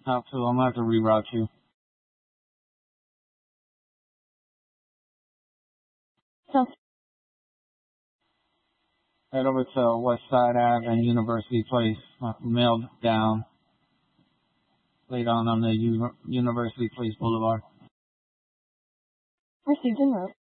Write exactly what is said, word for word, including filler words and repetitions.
Have to. I'm gonna have to reroute you. So, Head over to West Side Ave and University Place. Uh, mailed down. Laid on on the U- University Place Boulevard. received en route.